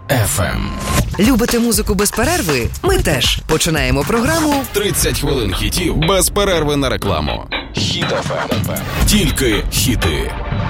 FM. Любите музику без перерви? Ми теж. Починаємо програму 30 хвилин хітів без перерви на рекламу. Хіт FM. Тільки хіти.